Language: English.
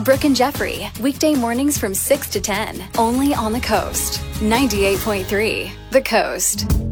Brooke and Jeffrey, weekday mornings from 6 to 10, only on The Coast. 98.3 The Coast.